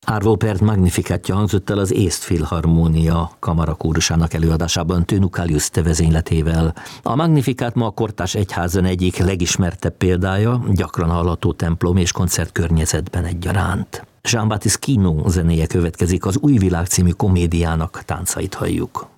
Arvo per Magnificatja hangzott el az Észt Filharmónia kamarakórusának előadásában Tőnukáliusz te vezényletével. A Magnificat ma a kortárs egyházan egyik legismertebb példája, gyakran hallható templom és koncertkörnyezetben egyaránt. Jean-Baptiste Quinault zenéje következik, az Új világ című komédiának táncait halljuk.